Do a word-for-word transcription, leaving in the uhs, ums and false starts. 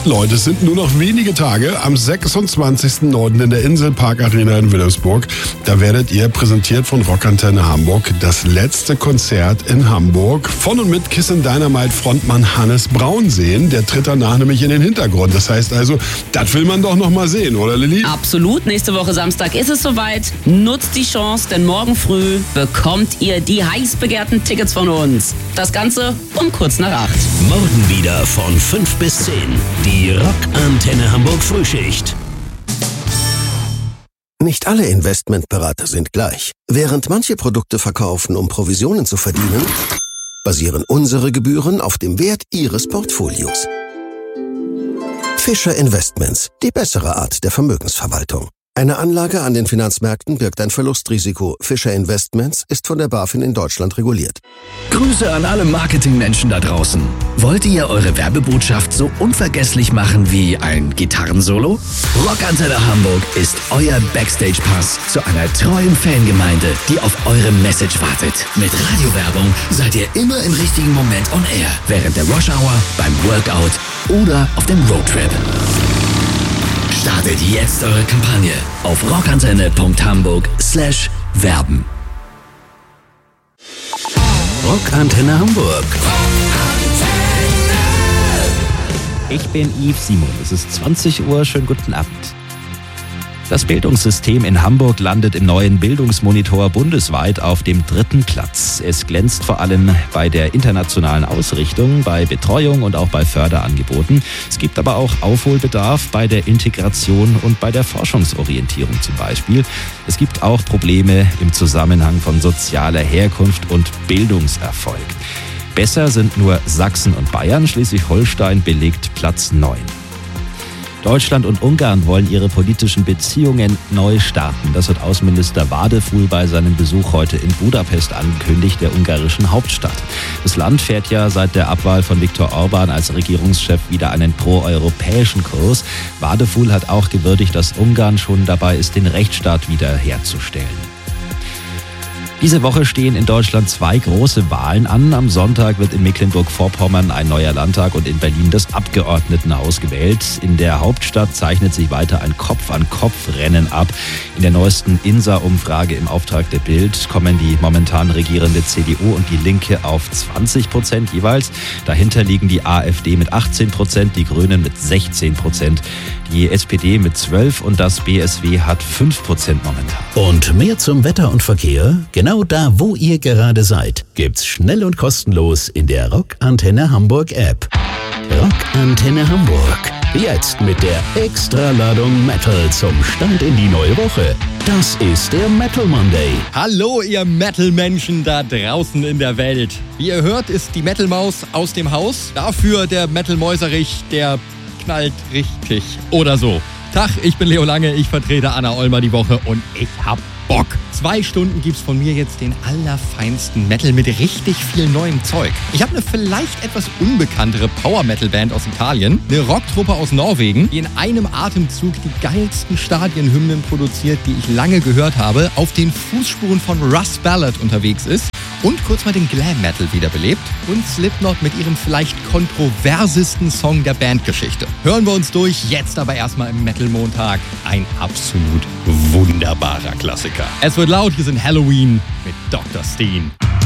Leute, es sind nur noch wenige Tage. Am sechsundzwanzigsten neunten in der Inselpark Arena in Wilhelmsburg. Da werdet ihr, präsentiert von Rockantenne Hamburg, das letzte Konzert in Hamburg von und mit Kiss and Dynamite Frontmann Hannes Braun sehen. Der tritt danach nämlich in den Hintergrund. Das heißt also, das will man doch noch mal sehen, oder Lilly? Absolut. Nächste Woche Samstag ist es soweit. Nutzt die Chance, denn morgen früh bekommt ihr die heiß begehrten Tickets von uns. Das Ganze um kurz nach acht. Morgen wieder von fünf bis zehn. Die Rockantenne Hamburg Frühschicht. Nicht alle Investmentberater sind gleich. Während manche Produkte verkaufen, um Provisionen zu verdienen, basieren unsere Gebühren auf dem Wert Ihres Portfolios. Fischer Investments, die bessere Art der Vermögensverwaltung. Eine Anlage an den Finanzmärkten birgt ein Verlustrisiko. Fischer Investments ist von der BaFin in Deutschland reguliert. Grüße an alle Marketingmenschen da draußen. Wollt ihr eure Werbebotschaft so unvergesslich machen wie ein Gitarrensolo? Rockantenne Hamburg ist euer Backstage-Pass zu einer treuen Fangemeinde, die auf eure Message wartet. Mit Radiowerbung seid ihr immer im richtigen Moment on air. Während der Rush Hour, beim Workout oder auf dem Roadtrip. Startet jetzt eure Kampagne auf rockantenne.hamburg slash werben. Rockantenne Hamburg. Ich bin Yves Simon. Es ist zwanzig Uhr. Schönen guten Abend. Das Bildungssystem in Hamburg landet im neuen Bildungsmonitor bundesweit auf dem dritten Platz. Es glänzt vor allem bei der internationalen Ausrichtung, bei Betreuung und auch bei Förderangeboten. Es gibt aber auch Aufholbedarf bei der Integration und bei der Forschungsorientierung zum Beispiel. Es gibt auch Probleme im Zusammenhang von sozialer Herkunft und Bildungserfolg. Besser sind nur Sachsen und Bayern. Schleswig-Holstein belegt Platz neun. Deutschland und Ungarn wollen ihre politischen Beziehungen neu starten. Das hat Außenminister Várhelyi bei seinem Besuch heute in Budapest angekündigt, der ungarischen Hauptstadt. Das Land fährt ja seit der Abwahl von Viktor Orbán als Regierungschef wieder einen proeuropäischen Kurs. Várhelyi hat auch gewürdigt, dass Ungarn schon dabei ist, den Rechtsstaat wiederherzustellen. Diese Woche stehen in Deutschland zwei große Wahlen an. Am Sonntag wird in Mecklenburg-Vorpommern ein neuer Landtag und in Berlin das Abgeordnetenhaus gewählt. In der Hauptstadt zeichnet sich weiter ein Kopf-an-Kopf-Rennen ab. In der neuesten I N S A-Umfrage im Auftrag der Bild kommen die momentan regierende C D U und die Linke auf zwanzig Prozent jeweils. Dahinter liegen die AfD mit achtzehn Prozent, die Grünen mit sechzehn Prozent, die S P D mit zwölf und das B S W hat fünf Prozent momentan. Und mehr zum Wetter und Verkehr? Genau da, wo ihr gerade seid, gibt's schnell und kostenlos in der Rockantenne Hamburg App. Rockantenne Hamburg. Jetzt mit der Extraladung Metal zum Start in die neue Woche. Das ist der Metal Monday. Hallo ihr Metal-Menschen da draußen in der Welt. Wie ihr hört, ist die Metal-Maus aus dem Haus. Dafür der Metal-Mäuserich, der knallt richtig oder so. Tag, ich bin Leo Lange, ich vertrete Anna Olmer die Woche und ich hab Bock. Zwei Stunden gibt's von mir jetzt den allerfeinsten Metal mit richtig viel neuem Zeug. Ich habe eine vielleicht etwas unbekanntere Power-Metal-Band aus Italien, eine Rocktruppe aus Norwegen, die in einem Atemzug die geilsten Stadionhymnen produziert, die ich lange gehört habe, auf den Fußspuren von Russ Ballard unterwegs ist und kurz mal den Glam-Metal wiederbelebt und Slipknot mit ihrem vielleicht kontroversesten Song der Bandgeschichte. Hören wir uns durch, jetzt aber erstmal im Metal-Montag ein absolut wunderbarer Klassiker. Es wird laut, hier sind Halloween mit Doktor Steen.